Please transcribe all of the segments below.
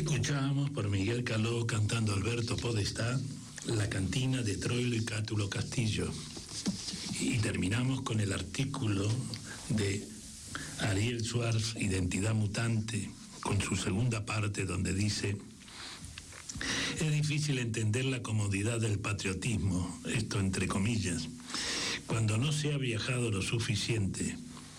Escuchábamos por Miguel Caló cantando Alberto Podestá La cantina de Troilo y Cátulo Castillo. Y terminamos con el artículo de Ariel Schwartz, Identidad Mutante, con su segunda parte donde dice: es difícil entender la comodidad del patriotismo, esto entre comillas, cuando no se ha viajado lo suficiente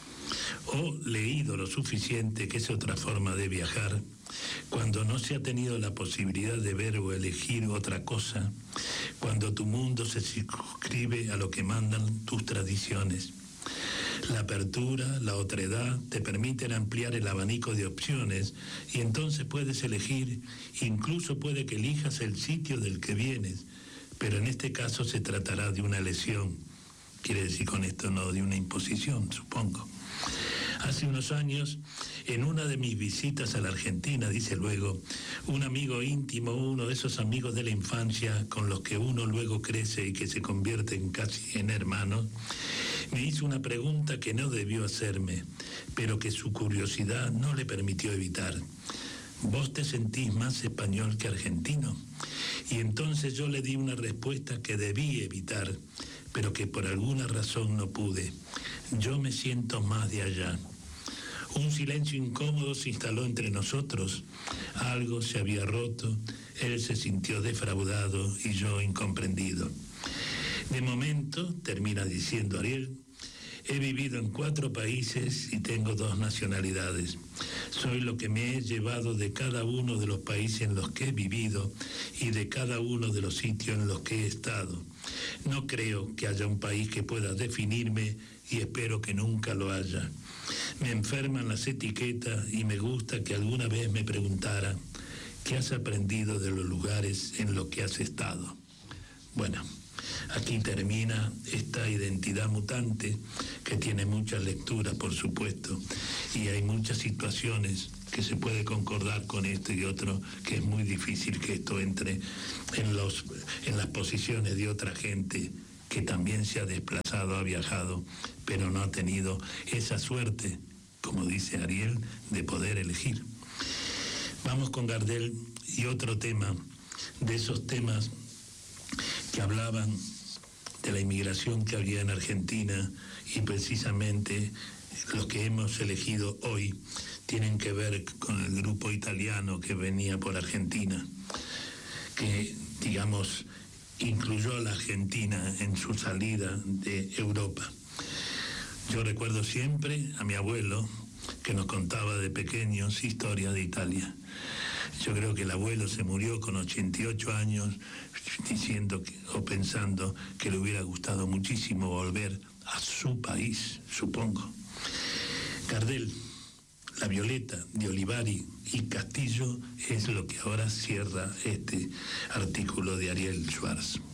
o leído lo suficiente, que es otra forma de viajar, cuando no se ha tenido la posibilidad de ver o elegir otra cosa, cuando tu mundo se circunscribe a lo que mandan tus tradiciones. La apertura, la otredad, te permiten ampliar el abanico de opciones y entonces puedes elegir, incluso puede que elijas el sitio del que vienes, pero en este caso se tratará de una elección. Quiere decir con esto no de una imposición, supongo. Hace unos años, en una de mis visitas a la Argentina, dice luego, un amigo íntimo, uno de esos amigos de la infancia con los que uno luego crece y que se convierten casi en hermanos, me hizo una pregunta que no debió hacerme, pero que su curiosidad no le permitió evitar. ¿Vos te sentís más español que argentino? Y entonces yo le di una respuesta que debí evitar, pero que por alguna razón no pude. Yo me siento más de allá. Un silencio incómodo se instaló entre nosotros. Algo se había roto. Él se sintió defraudado y yo incomprendido. De momento, termina diciendo Ariel, he vivido en 4 países y tengo 2 nacionalidades. Soy lo que me he llevado de cada uno de los países en los que he vivido y de cada uno de los sitios en los que he estado. No creo que haya un país que pueda definirme y espero que nunca lo haya. Me enferman las etiquetas y me gusta que alguna vez me preguntaran ¿qué has aprendido de los lugares en los que has estado? Bueno, aquí termina esta identidad mutante que tiene muchas lecturas, por supuesto, y hay muchas situaciones que se puede concordar con esto y otro, que es muy difícil que esto entre en las posiciones de otra gente que también se ha desplazado, ha viajado, pero no ha tenido esa suerte, como dice Ariel, de poder elegir. Vamos con Gardel y otro tema, de esos temas que hablaban de la inmigración que había en Argentina, y precisamente los que hemos elegido hoy tienen que ver con el grupo italiano que venía por Argentina, que, digamos, incluyó a la Argentina en su salida de Europa. Yo recuerdo siempre a mi abuelo, que nos contaba de pequeños historias de Italia. Yo creo que el abuelo se murió con 88 años diciendo o pensando que le hubiera gustado muchísimo volver a su país, supongo. Gardel, La Violeta de Olivari y Castillo es lo que ahora cierra este artículo de Ariel Schwartz.